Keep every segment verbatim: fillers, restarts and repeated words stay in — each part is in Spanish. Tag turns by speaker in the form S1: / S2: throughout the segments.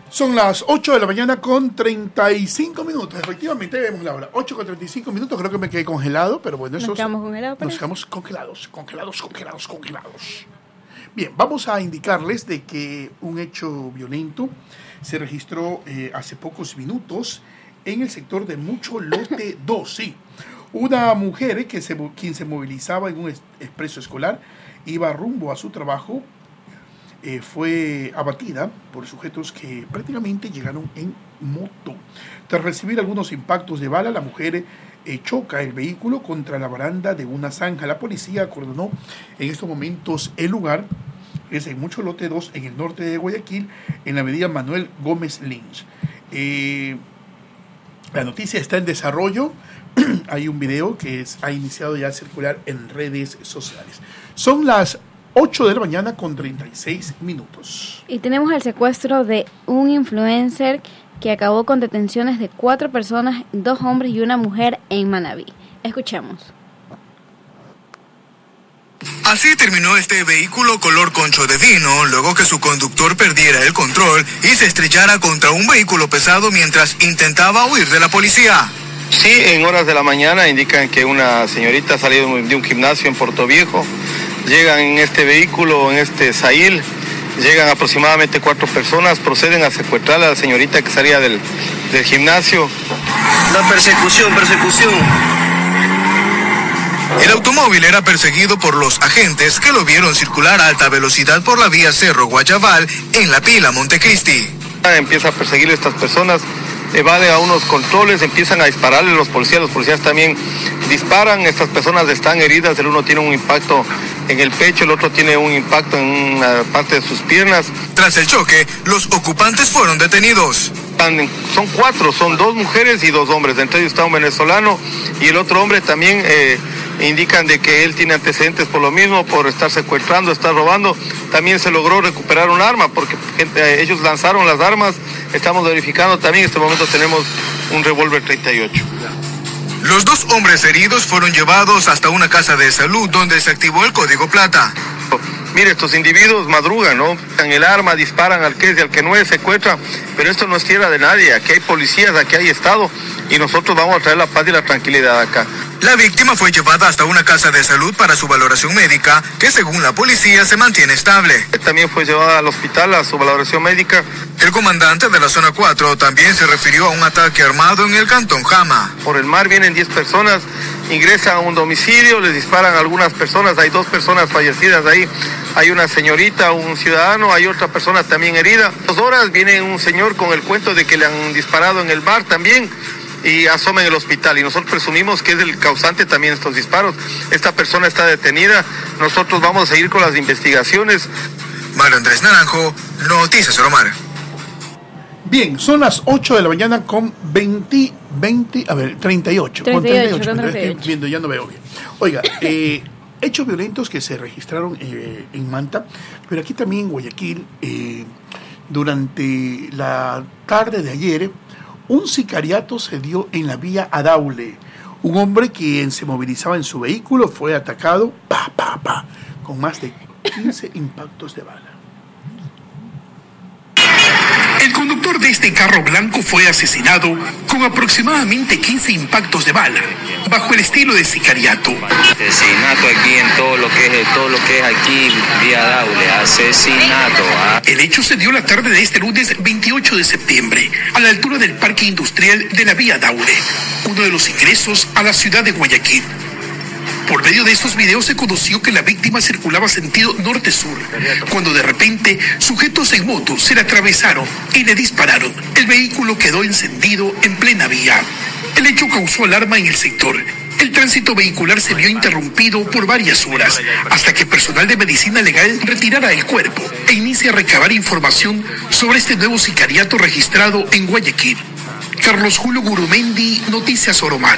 S1: Son las ocho de la mañana con treinta y cinco minutos. Efectivamente, vemos la hora. ocho con treinta y cinco minutos. Creo que me quedé congelado, pero bueno, eso.
S2: Nos quedamos congelados.
S1: Nos quedamos congelados, congelados, congelados, congelados. Bien, vamos a indicarles de que un hecho violento se registró eh, hace pocos minutos en el sector de Mucho Lote dos. Sí, una mujer que se, quien se movilizaba en un expreso escolar iba rumbo a su trabajo. Eh, fue abatida por sujetos que prácticamente llegaron en moto. Tras recibir algunos impactos de bala, la mujer eh, choca el vehículo contra la baranda de una zanja. La policía acordonó en estos momentos el lugar, es en Mucho Lote dos, en el norte de Guayaquil, en la avenida Manuel Gómez Lynch. Eh, la noticia está en desarrollo. Hay un video que es, ha iniciado ya a circular en redes sociales. Son las ocho de la mañana con treinta y seis minutos.
S2: Y tenemos el secuestro de un influencer que acabó con detenciones de cuatro personas, dos hombres y una mujer en Manabí. Escuchemos.
S3: Así terminó este vehículo color concho de vino, luego que su conductor perdiera el control y se estrellara contra un vehículo pesado mientras intentaba huir de la policía.
S4: Sí, en horas de la mañana indican que una señorita ha salido de un gimnasio en Portoviejo. Llegan en este vehículo, en este Sail, llegan aproximadamente cuatro personas, proceden a secuestrar a la señorita que salía del, del gimnasio.
S5: La persecución, persecución.
S3: El automóvil era perseguido por los agentes que lo vieron circular a alta velocidad por la vía Cerro Guayabal en La Pila, Montecristi.
S4: Empieza a perseguir a estas personas, evade a unos controles, empiezan a dispararle a los policías, los policías también disparan, estas personas están heridas, el uno tiene un impacto en el pecho, el otro tiene un impacto en una parte de sus piernas.
S3: Tras el choque, los ocupantes fueron detenidos.
S4: Son cuatro, son dos mujeres y dos hombres, entre ellos está un venezolano y el otro hombre también eh, indican de que él tiene antecedentes por lo mismo, por estar secuestrando, estar robando. También se logró recuperar un arma porque gente, ellos lanzaron las armas, estamos verificando también, en este momento tenemos un revólver treinta y ocho.
S3: Los dos hombres heridos fueron llevados hasta una casa de salud donde se activó el código plata.
S4: Mire, estos individuos madrugan, ¿no? Dan el arma, disparan al que es y al que no es, secuestran, pero esto no es tierra de nadie, aquí hay policías, aquí hay Estado y nosotros vamos a traer la paz y la tranquilidad acá.
S3: La víctima fue llevada hasta una casa de salud para su valoración médica, que según la policía se mantiene estable.
S4: También fue llevada al hospital a su valoración médica.
S3: El comandante de la zona cuatro también se refirió a un ataque armado en el cantón Jama.
S4: Por el mar vienen diez personas, ingresan a un domicilio, les disparan a algunas personas, hay dos personas fallecidas ahí, hay una señorita, un ciudadano, hay otra persona también herida. A dos horas viene un señor con el cuento de que le han disparado en el mar también y asoma en el hospital y nosotros presumimos que es el causante también de estos disparos. Esta persona está detenida, nosotros vamos a seguir con las investigaciones.
S3: Mario Andrés Naranjo, Noticias Oromar.
S1: Bien, son las ocho de la mañana con veinte, veinte, a ver, treinta y ocho.
S2: treinta y ocho,
S1: con treinta y ocho,
S2: treinta y ocho.
S1: Estoy viendo, ya no veo bien. Oiga, eh, hechos violentos que se registraron eh, en Manta, pero aquí también en Guayaquil, eh, durante la tarde de ayer, un sicariato se dio en la vía Adaule. Un hombre quien se movilizaba en su vehículo fue atacado, pa, pa, pa, con más de quince impactos de bala.
S6: El conductor de este carro blanco fue asesinado con aproximadamente quince impactos de bala, bajo el estilo de sicariato.
S5: Asesinato aquí en todo lo que es, todo lo que es aquí, vía Daule, asesinato. ¿ah?
S6: El hecho se dio la tarde de este lunes veintiocho de septiembre, a la altura del parque industrial de la vía Daule, uno de los ingresos a la ciudad de Guayaquil. Por medio de estos videos se conoció que la víctima circulaba sentido norte-sur, cuando de repente sujetos en moto se le atravesaron y le dispararon. El vehículo quedó encendido en plena vía. El hecho causó alarma en el sector. El tránsito vehicular se vio interrumpido por varias horas, hasta que personal de medicina legal retirara el cuerpo e inicia a recabar información sobre este nuevo sicariato registrado en Guayaquil. Carlos Julio Gurumendi, Noticias Oromar.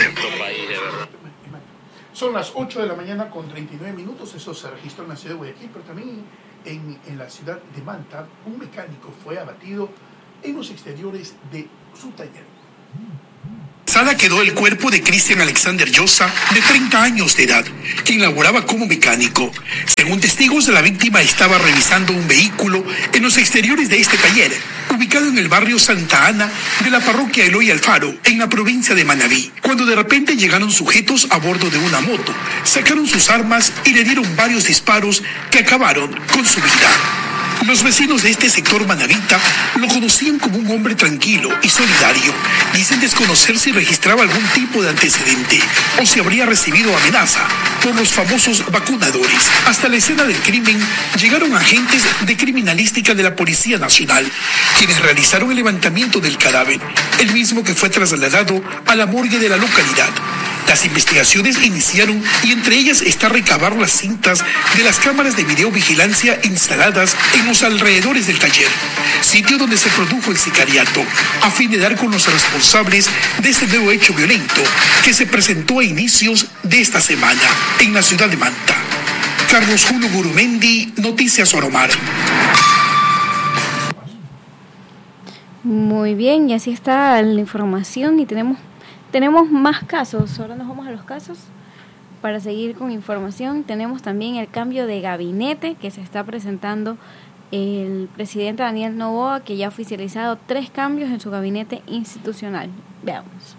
S1: Son las ocho de la mañana con treinta y nueve minutos, eso se registró en la ciudad de Guayaquil, pero también en, en la ciudad de Manta, un mecánico fue abatido en los exteriores de su taller.
S6: Sala quedó el cuerpo de Cristian Alexander Llosa, de treinta años de edad, quien laboraba como mecánico. Según testigos, la víctima estaba revisando un vehículo en los exteriores de este taller, ubicado en el barrio Santa Ana de la parroquia Eloy Alfaro, en la provincia de Manabí, cuando de repente llegaron sujetos a bordo de una moto, sacaron sus armas y le dieron varios disparos que acabaron con su vida. Los vecinos de este sector manabita lo conocían como un hombre tranquilo y solidario. Dicen desconocer si registraba algún tipo de antecedente o si habría recibido amenaza por los famosos vacunadores. Hasta la escena del crimen llegaron agentes de criminalística de la Policía Nacional, quienes realizaron el levantamiento del cadáver, el mismo que fue trasladado a la morgue de la localidad. Las investigaciones iniciaron y entre ellas está recabar las cintas de las cámaras de videovigilancia instaladas en los alrededores del taller, sitio donde se produjo el sicariato, a fin de dar con los responsables de este nuevo hecho violento que se presentó a inicios de esta semana en la ciudad de Manta. Carlos Julio Gurumendi, Noticias Oromar.
S2: Muy bien, y así está la información y tenemos Tenemos más casos, ahora nos vamos a los casos para seguir con información. Tenemos también el cambio de gabinete que se está presentando el presidente Daniel Noboa, que ya ha oficializado tres cambios en su gabinete institucional. Veamos.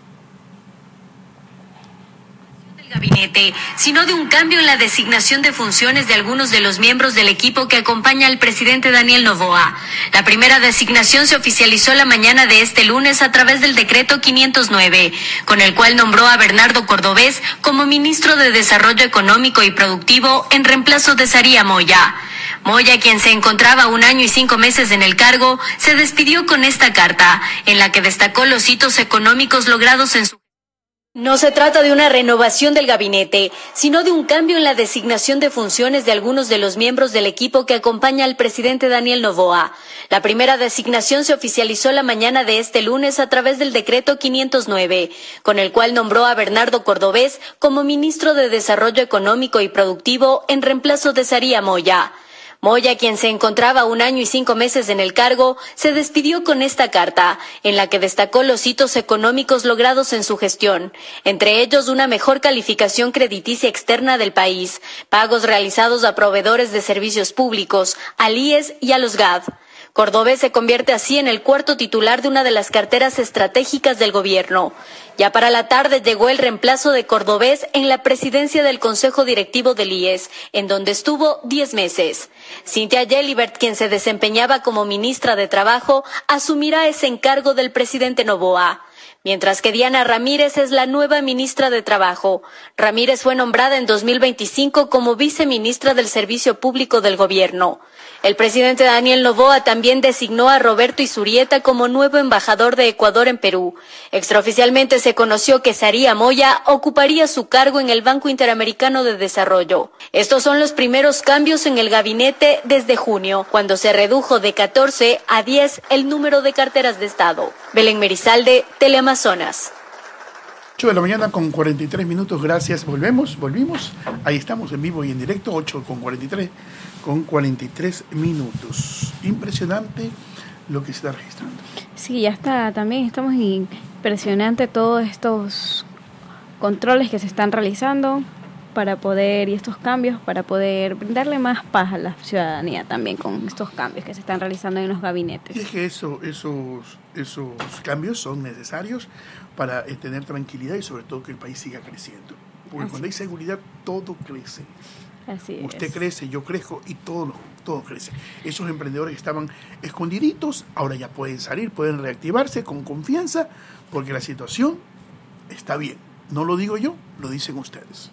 S7: Gabinete, sino de un cambio en la designación de funciones de algunos de los miembros del equipo que acompaña al presidente Daniel Noboa. La primera designación se oficializó la mañana de este lunes a través del decreto quinientos nueve, con el cual nombró a Bernardo Cordobés como ministro de Desarrollo Económico y Productivo en reemplazo de Saría Moya. Moya, quien se encontraba un año y cinco meses en el cargo, se despidió con esta carta, en la que destacó los hitos económicos logrados en su... No se trata de una renovación del gabinete, sino de un cambio en la designación de funciones de algunos de los miembros del equipo que acompaña al presidente Daniel Noboa. La primera designación se oficializó la mañana de este lunes a través del decreto quinientos nueve, con el cual nombró a Bernardo Cordobés como ministro de Desarrollo Económico y Productivo en reemplazo de Saría Moya. Moya, quien se encontraba un año y cinco meses en el cargo, se despidió con esta carta, en la que destacó los hitos económicos logrados en su gestión, entre ellos una mejor calificación crediticia externa del país, pagos realizados a proveedores de servicios públicos, al I E S y a los G A D. Cordobés se convierte así en el cuarto titular de una de las carteras estratégicas del gobierno. Ya para la tarde llegó el reemplazo de Cordobés en la presidencia del Consejo Directivo del I E S, en donde estuvo diez meses. Cintia Yelibert, quien se desempeñaba como ministra de Trabajo, asumirá ese encargo del presidente Noboa, mientras que Diana Ramírez es la nueva ministra de Trabajo. Ramírez fue nombrada en dos mil veinticinco como viceministra del Servicio Público del Gobierno. El presidente Daniel Noboa también designó a Roberto Izurieta como nuevo embajador de Ecuador en Perú. Extraoficialmente se conoció que Saría Moya ocuparía su cargo en el Banco Interamericano de Desarrollo. Estos son los primeros cambios en el gabinete desde junio, cuando se redujo de catorce a diez el número de carteras de Estado. Belén Merizalde, Teleamazonas.
S1: ocho de la mañana con cuarenta y tres minutos, gracias, volvemos, volvimos, ahí estamos en vivo y en directo, ocho con cuarenta y tres, con cuarenta y tres minutos, impresionante lo que se está registrando.
S2: Sí, ya está, también estamos impresionante todos estos controles que se están realizando para poder, y estos cambios, para poder brindarle más paz a la ciudadanía también con estos cambios que se están realizando en los gabinetes.
S1: Y es que eso, esos, esos cambios son necesarios para eh, tener tranquilidad y sobre todo que el país siga creciendo. Porque Así cuando hay seguridad, todo crece.
S2: Así
S1: Usted
S2: es.
S1: crece, yo crezco y todo, todo crece. Esos emprendedores que estaban escondiditos, ahora ya pueden salir, pueden reactivarse con confianza, porque la situación está bien. No lo digo yo, lo dicen ustedes.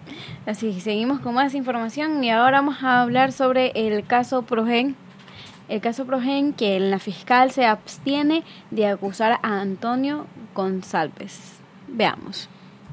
S2: Así, seguimos con más información y ahora vamos a hablar sobre el caso Progen. El caso Progen, que la fiscal se abstiene de acusar a Antonio González. Veamos.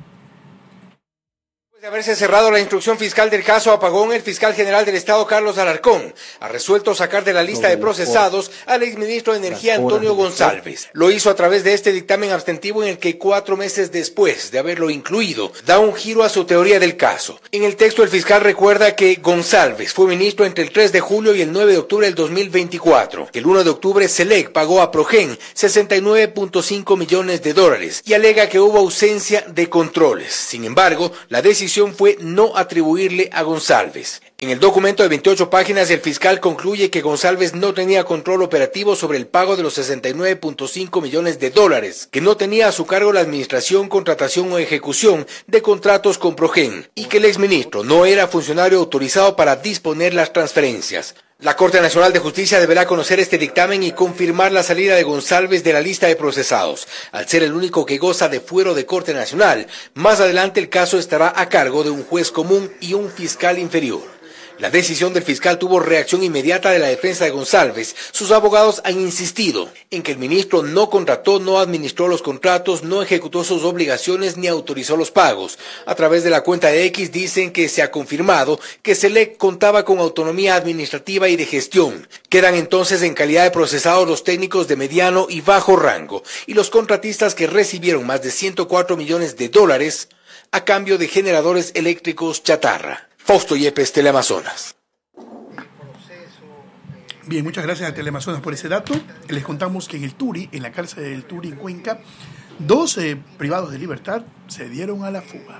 S8: De haberse cerrado la instrucción fiscal del caso Apagón, el fiscal general del Estado, Carlos Alarcón, ha resuelto sacar de la lista de procesados al exministro de Energía, Antonio González. Lo hizo a través de este dictamen abstentivo en el que cuatro meses después de haberlo incluido, da un giro a su teoría del caso. En el texto, el fiscal recuerda que González fue ministro entre el tres de julio y el nueve de octubre del dos mil veinticuatro. El uno de octubre, Selec pagó a Progen sesenta y nueve punto cinco millones de dólares y alega que hubo ausencia de controles. Sin embargo, la decisión decisión fue no atribuirle a González. En el documento de veintiocho páginas, el fiscal concluye que González no tenía control operativo sobre el pago de los sesenta y nueve punto cinco millones de dólares, que no tenía a su cargo la administración, contratación o ejecución de contratos con Progen, y que el exministro no era funcionario autorizado para disponer las transferencias. La Corte Nacional de Justicia deberá conocer este dictamen y confirmar la salida de González de la lista de procesados. Al ser el único que goza de fuero de Corte Nacional, más adelante el caso estará a cargo de un juez común y un fiscal inferior. La decisión del fiscal tuvo reacción inmediata de la defensa de González. Sus abogados han insistido en que el ministro no contrató, no administró los contratos, no ejecutó sus obligaciones ni autorizó los pagos. A través de la cuenta de X dicen que se ha confirmado que SELEC contaba con autonomía administrativa y de gestión. Quedan entonces en calidad de procesados los técnicos de mediano y bajo rango y los contratistas que recibieron más de ciento cuatro millones de dólares a cambio de generadores eléctricos chatarra. Fausto Yepes, Teleamazonas.
S1: Bien, muchas gracias a Teleamazonas por ese dato. Les contamos que en el Turi, en la cárcel del Turi en Cuenca, dos eh, privados de libertad se dieron a la fuga.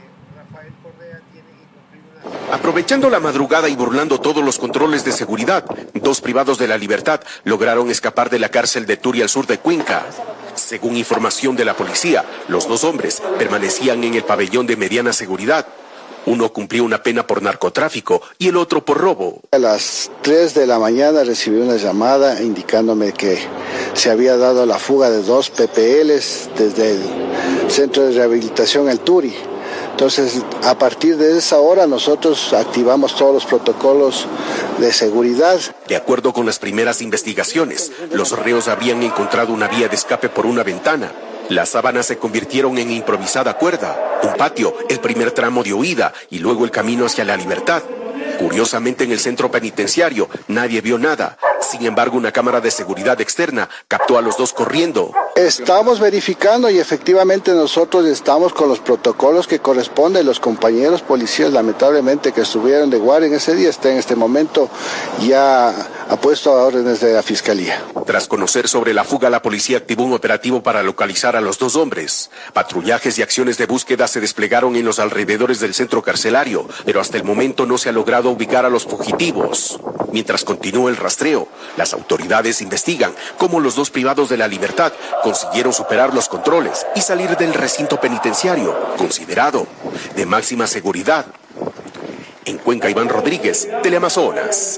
S9: Aprovechando la madrugada y burlando todos los controles de seguridad, dos privados de la libertad lograron escapar de la cárcel de Turi al sur de Cuenca. Según información de la policía, los dos hombres permanecían en el pabellón de mediana seguridad. Uno cumplió una pena por narcotráfico y el otro por robo.
S10: A las tres de la mañana recibí una llamada indicándome que se había dado la fuga de dos P P Ls desde el Centro de Rehabilitación El Turi. Entonces, a partir de esa hora nosotros activamos todos los protocolos de seguridad.
S9: De acuerdo con las primeras investigaciones, los reos habían encontrado una vía de escape por una ventana. Las sábanas se convirtieron en improvisada cuerda, un patio, el primer tramo de huida y luego el camino hacia la libertad. Curiosamente, en el centro penitenciario nadie vio nada. Sin embargo, una cámara de seguridad externa captó a los dos corriendo.
S10: Estamos verificando y efectivamente nosotros estamos con los protocolos que corresponden. Los compañeros policías, lamentablemente, que estuvieron de guardia en ese día, está en este momento ya ha puesto a órdenes de la Fiscalía.
S9: Tras conocer sobre la fuga, la policía activó un operativo para localizar a los dos hombres. Patrullajes y acciones de búsqueda se desplegaron en los alrededores del centro carcelario, pero hasta el momento no se ha logrado ubicar a los fugitivos. Mientras continúa el rastreo, las autoridades investigan cómo los dos privados de la libertad consiguieron superar los controles y salir del recinto penitenciario, considerado de máxima seguridad. En Cuenca, Iván Rodríguez, Teleamazonas.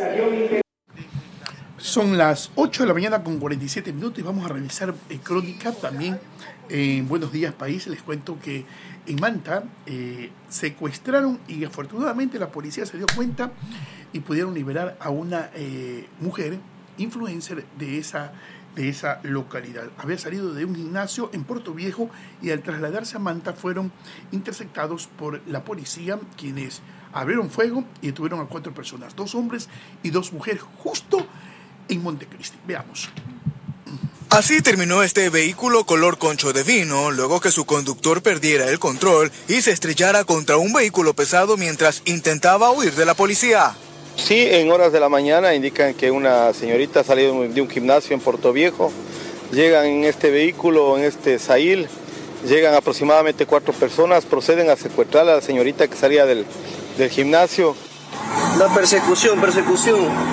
S1: Son las ocho de la mañana con cuarenta y siete minutos y vamos a revisar eh, crónica también en Buenos Días País. Les cuento que en Manta eh, secuestraron y afortunadamente la policía se dio cuenta y pudieron liberar a una eh, mujer influencer de esa, de esa localidad. Había salido de un gimnasio en Puerto Viejo y al trasladarse a Manta fueron interceptados por la policía, quienes abrieron fuego y detuvieron a cuatro personas, dos hombres y dos mujeres, justo en Montecristi. Veamos.
S3: Así terminó este vehículo color concho de vino, luego que su conductor perdiera el control y se estrellara contra un vehículo pesado mientras intentaba huir de la policía.
S4: Sí, en horas de la mañana indican que una señorita ha salido de un gimnasio en Puerto Viejo. Llegan en este vehículo, en este Sail, llegan aproximadamente cuatro personas, proceden a secuestrar a la señorita que salía del, del gimnasio.
S11: La persecución, persecución.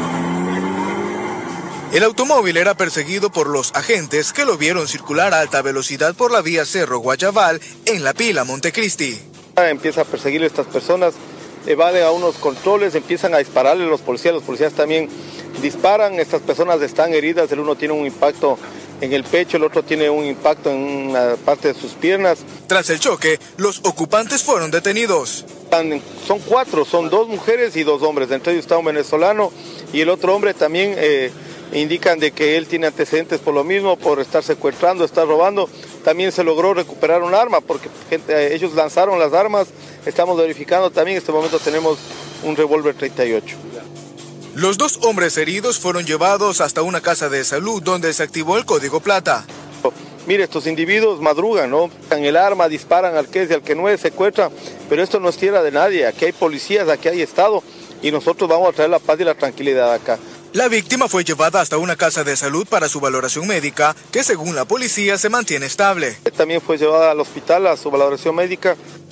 S3: El automóvil era perseguido por los agentes que lo vieron circular a alta velocidad por la vía Cerro Guayabal en La Pila, Montecristi.
S4: Empieza a perseguir a estas personas, evaden a unos controles, empiezan a dispararle a los policías, los policías también disparan, estas personas están heridas, el uno tiene un impacto en el pecho, el otro tiene un impacto en una parte de sus piernas.
S3: Tras el choque, los ocupantes fueron detenidos.
S4: Son cuatro, son dos mujeres y dos hombres, entre ellos está un venezolano y el otro hombre también eh, indican de que él tiene antecedentes por lo mismo, por estar secuestrando, estar robando. También se logró recuperar un arma porque gente, ellos lanzaron las armas, estamos verificando también, en este momento tenemos un revólver treinta y ocho.
S3: Los dos hombres heridos fueron llevados hasta una casa de salud donde se activó el código plata.
S4: Mire, estos individuos madrugan, ¿no? Sacan el arma, disparan al que es y al que no es, secuestran, pero esto no es tierra de nadie, aquí hay policías, aquí hay Estado y nosotros vamos a traer la paz y la tranquilidad acá.
S3: La víctima fue llevada hasta una casa de salud para su valoración médica, que según la policía se mantiene estable.
S4: También fue llevada al hospital a su valoración médica.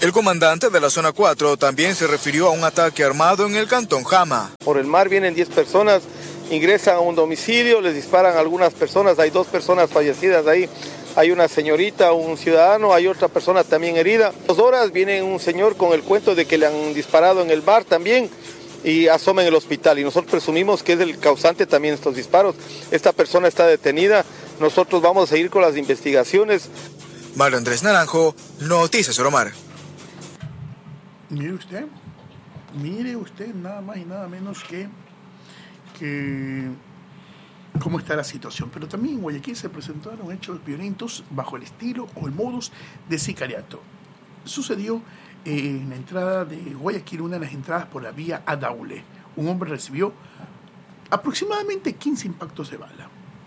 S3: El comandante de la zona cuatro también se refirió a un ataque armado en el cantón Jama.
S4: Por el mar vienen diez personas, ingresan a un domicilio, les disparan a algunas personas, hay dos personas fallecidas ahí. Hay una señorita, un ciudadano, hay otra persona también herida. Dos horas viene un señor con el cuento de que le han disparado en el bar también y asoma en el hospital. Y nosotros presumimos que es el causante también de estos disparos. Esta persona está detenida. Nosotros vamos a seguir con las investigaciones.
S3: Mario Andrés Naranjo, Noticias Oromar.
S1: Mire usted, mire usted nada más y nada menos que... que cómo está la situación, pero también en Guayaquil se presentaron hechos violentos bajo el estilo o el modus de sicariato. Sucedió en la entrada de Guayaquil, una de las entradas por la vía a Daule. Un hombre recibió aproximadamente quince impactos de bala.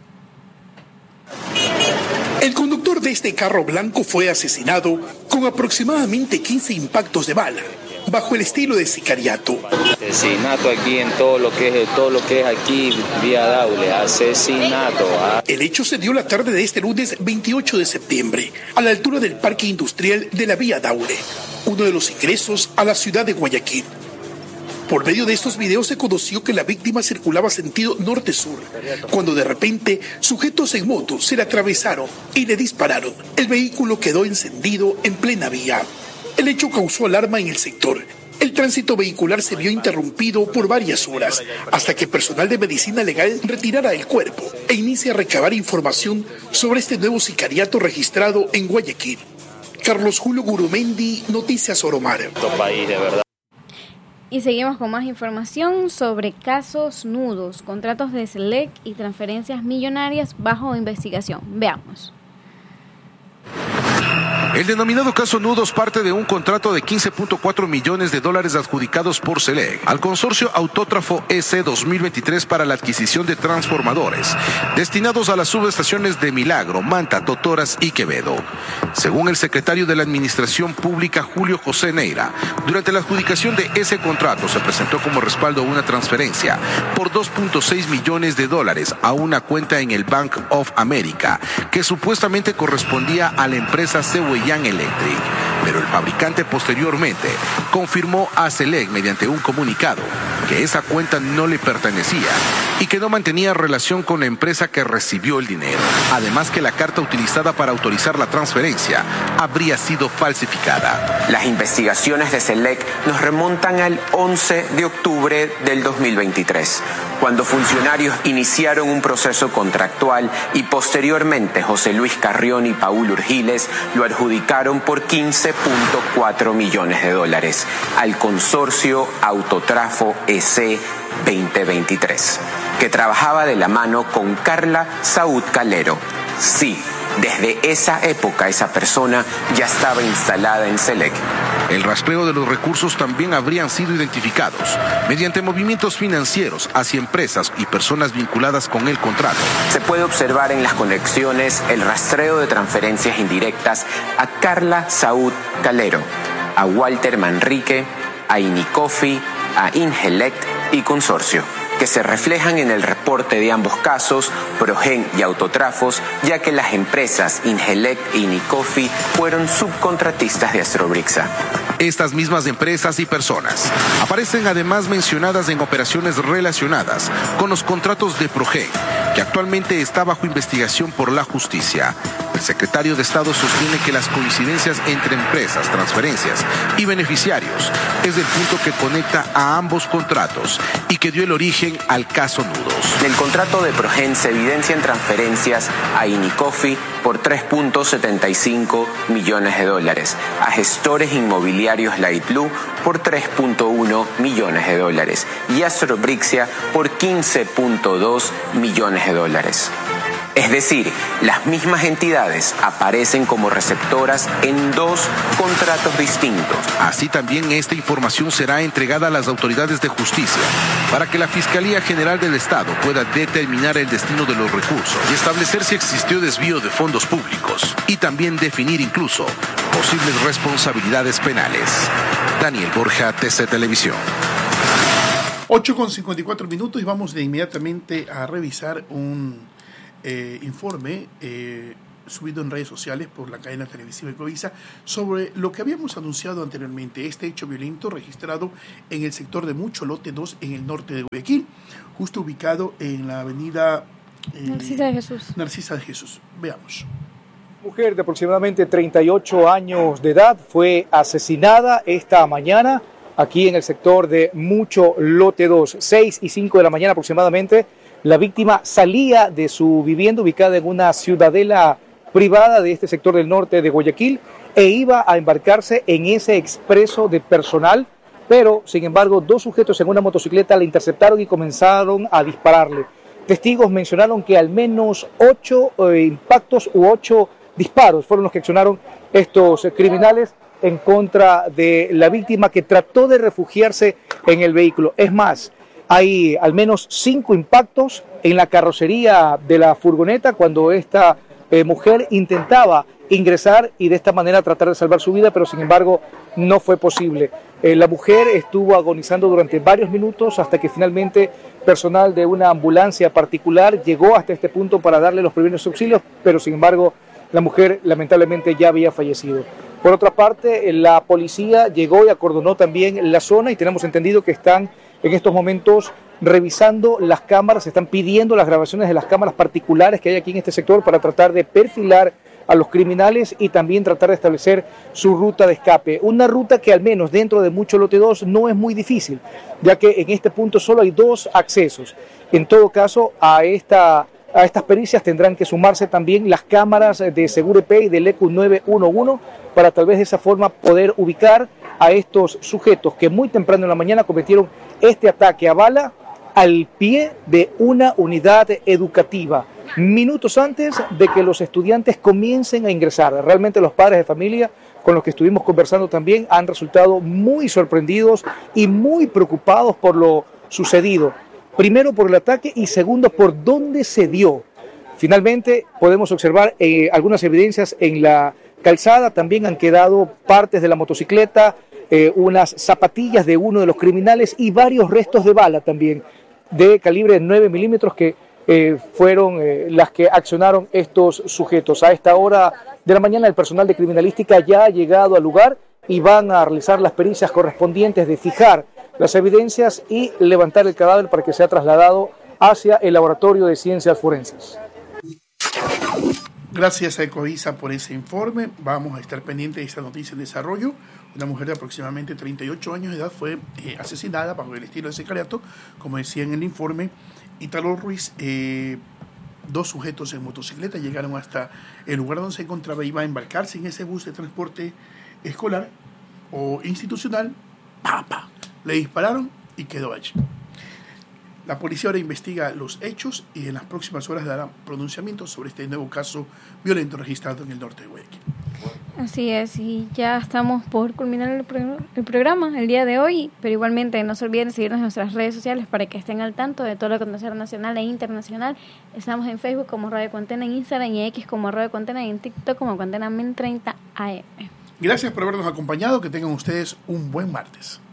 S6: El conductor de este carro blanco fue asesinado con aproximadamente quince impactos de bala, bajo el estilo de sicariato.
S5: Asesinato aquí en todo lo que es todo lo que es aquí vía Daule, asesinato. ¿ah?
S6: El hecho se dio la tarde de este lunes veintiocho de septiembre, a la altura del parque industrial de la vía Daule, uno de los ingresos a la ciudad de Guayaquil. Por medio de estos videos se conoció que la víctima circulaba sentido norte-sur, cuando de repente sujetos en moto se le atravesaron y le dispararon. El vehículo quedó encendido en plena vía. El hecho causó alarma en el sector. El tránsito vehicular se vio interrumpido por varias horas, hasta que personal de medicina legal retirara el cuerpo e inicia a recabar información sobre este nuevo sicariato registrado en Guayaquil. Carlos Julio Gurumendi, Noticias Oromar.
S5: País, de verdad.
S2: Y seguimos con más información sobre casos nudos, contratos de SELEC y transferencias millonarias bajo investigación. Veamos.
S12: El denominado caso Nudos parte de un contrato de quince punto cuatro millones de dólares adjudicados por SELEC al consorcio Autótrafo E C dos mil veintitrés para la adquisición de transformadores destinados a las subestaciones de Milagro, Manta, Totoras y Quevedo. Según el secretario de la Administración Pública, Julio José Neira, durante la adjudicación de ese contrato se presentó como respaldo una transferencia por dos punto seis millones de dólares a una cuenta en el Bank of America que supuestamente correspondía a la empresa Cehuellán Electric, pero el fabricante posteriormente confirmó a SELEC mediante un comunicado que esa cuenta no le pertenecía y que no mantenía relación con la empresa que recibió el dinero. Además que la carta utilizada para autorizar la transferencia habría sido falsificada.
S13: Las investigaciones de SELEC nos remontan al once de octubre del dos mil veintitrés, cuando funcionarios iniciaron un proceso contractual y posteriormente José Luis Carrión y Paul Urgiles lo adjudicaron por quince punto cuatro millones de dólares al consorcio Autotrafo E C veinte veintitrés, que trabajaba de la mano con Carla Saúd Calero. Sí, desde esa época esa persona ya estaba instalada en SELEC.
S12: El rastreo de los recursos también habrían sido identificados mediante movimientos financieros hacia empresas y personas vinculadas con el contrato.
S13: Se puede observar en las conexiones el rastreo de transferencias indirectas a Carla Saúd Calero, a Walter Manrique, a Inicofi, a Ingelect y Consorcio, que se reflejan en el reporte de ambos casos, Progen y Autotrafos, ya que las empresas Ingelect y Inicofi fueron subcontratistas de Astrobrixa.
S12: Estas mismas empresas y personas aparecen además mencionadas en operaciones relacionadas con los contratos de Progen, que actualmente está bajo investigación por la justicia. El secretario de Estado sostiene que las coincidencias entre empresas, transferencias y beneficiarios es el punto que conecta a ambos contratos y que dio el origen al caso Nudos.
S13: En el contrato de Progen se evidencian transferencias a Inicofi por tres punto setenta y cinco millones de dólares, a gestores inmobiliarios Lightblue por tres punto uno millones de dólares y a Astrobrixia por quince punto dos millones de dólares. Es decir, las mismas entidades aparecen como receptoras en dos contratos distintos.
S12: Así también esta información será entregada a las autoridades de justicia para que la Fiscalía General del Estado pueda determinar el destino de los recursos y establecer si existió desvío de fondos públicos y también definir incluso posibles responsabilidades penales. Daniel Borja, T C Televisión.
S1: ocho con cincuenta y cuatro minutos y vamos de inmediatamente a revisar un... Eh, informe eh, subido en redes sociales por la cadena televisiva Ecovisa sobre lo que habíamos anunciado anteriormente, este hecho violento registrado en el sector de Mucho Lote dos en el norte de Guayaquil, justo ubicado en la avenida eh,
S2: Narcisa de Jesús.
S1: Narcisa de Jesús. Veamos.
S14: Mujer de aproximadamente treinta y ocho años de edad fue asesinada esta mañana aquí en el sector de Mucho Lote dos, seis y cinco de la mañana aproximadamente. La víctima salía de su vivienda ubicada en una ciudadela privada de este sector del norte de Guayaquil e iba a embarcarse en ese expreso de personal, pero sin embargo dos sujetos en una motocicleta la interceptaron y comenzaron a dispararle. Testigos mencionaron que al menos ocho eh, impactos u ocho disparos fueron los que accionaron estos eh, criminales en contra de la víctima, que trató de refugiarse en el vehículo. Es más, hay al menos cinco impactos en la carrocería de la furgoneta cuando esta eh, mujer intentaba ingresar y de esta manera tratar de salvar su vida, pero sin embargo no fue posible. Eh, la mujer estuvo agonizando durante varios minutos hasta que finalmente personal de una ambulancia particular llegó hasta este punto para darle los primeros auxilios, pero sin embargo la mujer lamentablemente ya había fallecido. Por otra parte, la policía llegó y acordonó también la zona y tenemos entendido que están en estos momentos revisando las cámaras, están pidiendo las grabaciones de las cámaras particulares que hay aquí en este sector para tratar de perfilar a los criminales y también tratar de establecer su ruta de escape. Una ruta que al menos dentro de Mucho Lote dos no es muy difícil, ya que en este punto solo hay dos accesos. En todo caso, a esta... A estas pericias tendrán que sumarse también las cámaras de Segurep y del E Q nueve uno uno para tal vez de esa forma poder ubicar a estos sujetos que muy temprano en la mañana cometieron este ataque a bala al pie de una unidad educativa, minutos antes de que los estudiantes comiencen a ingresar. Realmente los padres de familia con los que estuvimos conversando también han resultado muy sorprendidos y muy preocupados por lo sucedido. Primero por el ataque y segundo por dónde se dio. Finalmente podemos observar eh, algunas evidencias en la calzada, también han quedado partes de la motocicleta, eh, unas zapatillas de uno de los criminales y varios restos de bala también de calibre nueve milímetros que eh, fueron eh, las que accionaron estos sujetos. A esta hora de la mañana el personal de criminalística ya ha llegado al lugar y van a realizar las pericias correspondientes de fijar las evidencias y levantar el cadáver para que sea trasladado hacia el laboratorio de ciencias forenses.
S1: Gracias a Ecovisa por ese informe. Vamos a estar pendientes de esta noticia en desarrollo. Una mujer de aproximadamente treinta y ocho años de edad fue eh, asesinada bajo el estilo de sicariato, como decía en el informe. Italo Ruiz, eh, dos sujetos en motocicleta llegaron hasta el lugar donde se encontraba, iba a embarcarse en ese bus de transporte escolar o institucional. ¡Pa, pa! Le dispararon y quedó allí. La policía ahora investiga los hechos y en las próximas horas dará pronunciamientos sobre este nuevo caso violento registrado en el norte de Guayaquil.
S2: Así es, y ya estamos por culminar el, pro- el programa el día de hoy, pero igualmente no se olviden de seguirnos en nuestras redes sociales para que estén al tanto de todo lo que acontecer nacional e internacional. Estamos en Facebook como Radio Cuantena, en Instagram y X como Radio Cuantena y en TikTok como Cuantena Men treinta A M.
S1: Gracias por habernos acompañado, que tengan ustedes un buen martes.